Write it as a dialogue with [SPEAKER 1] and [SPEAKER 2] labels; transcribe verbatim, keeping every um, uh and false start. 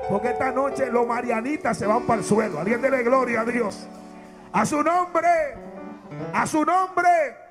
[SPEAKER 1] Porque esta noche los marianitas se van para el suelo. Alguien dele gloria a Dios. A su nombre. A su nombre.